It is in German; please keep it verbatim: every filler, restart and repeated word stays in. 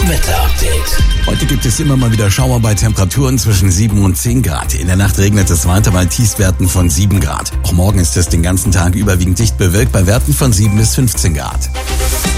Wetterupdate. Heute gibt es immer mal wieder Schauer bei Temperaturen zwischen sieben und zehn Grad. In der Nacht regnet es weiter bei Tiefstwerten von sieben Grad. Auch morgen ist es den ganzen Tag überwiegend dicht bewölkt bei Werten von sieben bis fünfzehn Grad.